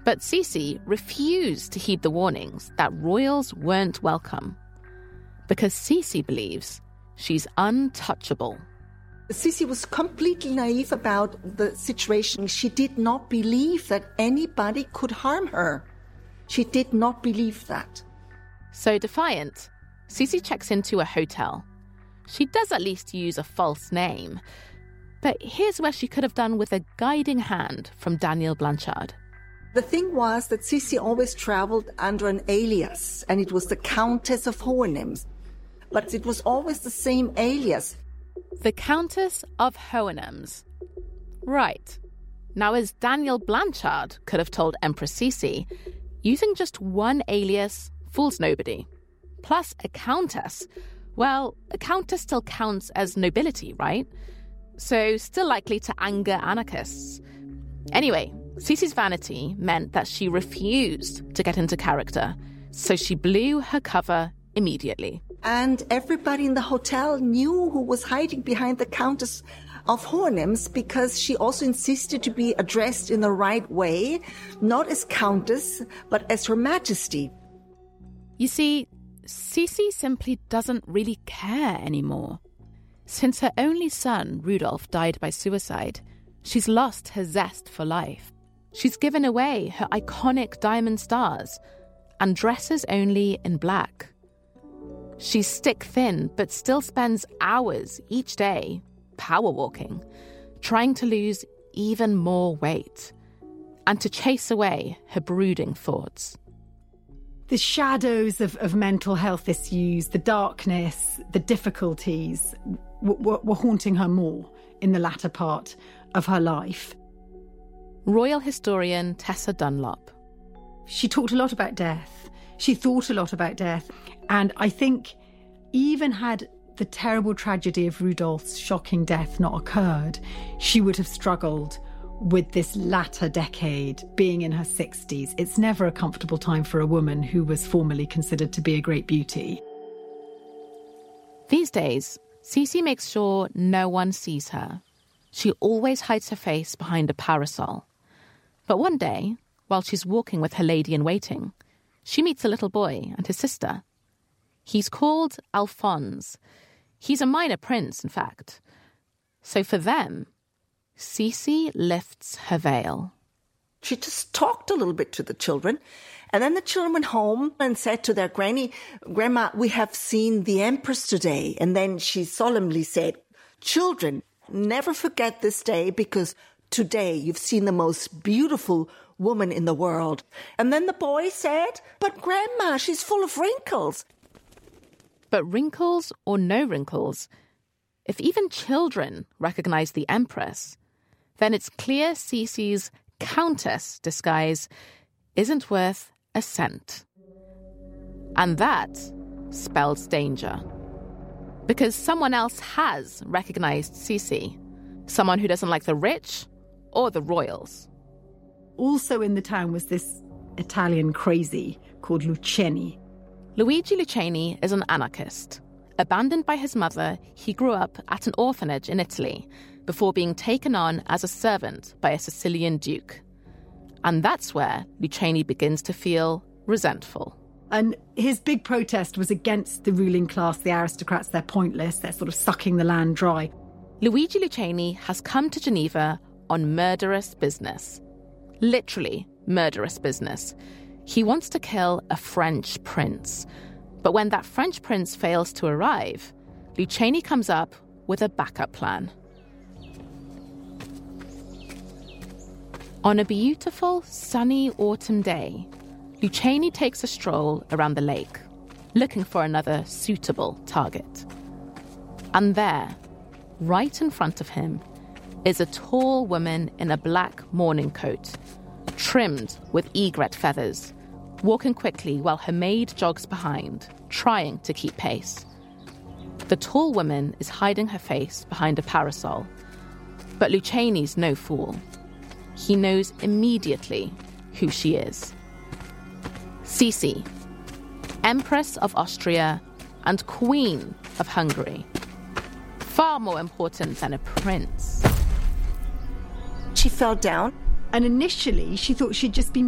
But Sisi refused to heed the warnings that royals weren't welcome, because Sisi believes she's untouchable. Sisi was completely naive about the situation. She did not believe that anybody could harm her. She did not believe that. So defiant, Sisi checks into a hotel. She does at least use a false name. But here's where she could have done with a guiding hand from Daniel Blanchard. The thing was that Sisi always traveled under an alias, and it was the Countess of Hohenems. But it was always the same alias. The Countess of Hohenems. Right. Now, as Daniel Blanchard could have told Empress Sisi, using just one alias fools nobody. Plus, a countess. Well, a countess still counts as nobility, right? So, still likely to anger anarchists. Anyway, Sisi's vanity meant that she refused to get into character, so she blew her cover immediately. And everybody in the hotel knew who was hiding behind the Countess of Hohenems, because she also insisted to be addressed in the right way, not as Countess, but as Her Majesty. You see, Sisi simply doesn't really care anymore. Since her only son, Rudolf, died by suicide, she's lost her zest for life. She's given away her iconic diamond stars and dresses only in black. She's stick-thin, but still spends hours each day power walking, trying to lose even more weight and to chase away her brooding thoughts. The shadows of mental health issues, the darkness, the difficulties were haunting her more in the latter part of her life. Royal historian Tessa Dunlop. She talked a lot about death. She thought a lot about death. And I think even had the terrible tragedy of Rudolph's shocking death not occurred, she would have struggled with this latter decade, being in her 60s. It's never a comfortable time for a woman who was formerly considered to be a great beauty. These days, Sisi makes sure no one sees her. She always hides her face behind a parasol. But one day, while she's walking with her lady-in-waiting, she meets a little boy and his sister. He's called Alphonse. He's a minor prince, in fact. So for them, Sisi lifts her veil. She just talked a little bit to the children. And then the children went home and said to their Grandma, we have seen the Empress today. And then she solemnly said, children, never forget this day, because today you've seen the most beautiful woman in the world. And then the boy said, but Grandma, she's full of wrinkles. But wrinkles or no wrinkles, if even children recognize the Empress, then it's clear Sisi's Countess disguise isn't worth a cent. And that spells danger. Because someone else has recognized Sisi, someone who doesn't like the rich or the royals. Also in the town was this Italian crazy called Lucchesi. Luigi Lucchesi is an anarchist. Abandoned by his mother, he grew up at an orphanage in Italy before being taken on as a servant by a Sicilian duke. And that's where Lucchesi begins to feel resentful. And his big protest was against the ruling class, the aristocrats. They're pointless, they're sort of sucking the land dry. Luigi Lucchesi has come to Geneva on murderous business. Literally murderous business. He wants to kill a French prince. But when that French prince fails to arrive, Lucchesi comes up with a backup plan. On a beautiful, sunny autumn day, Lucchesi takes a stroll around the lake, looking for another suitable target. And there, right in front of him, is a tall woman in a black morning coat, trimmed with egret feathers, walking quickly while her maid jogs behind, trying to keep pace. The tall woman is hiding her face behind a parasol, but Lucchesi's no fool. He knows immediately who she is. Sisi, Empress of Austria and Queen of Hungary. Far more important than a prince. She fell down. And initially, she thought she'd just been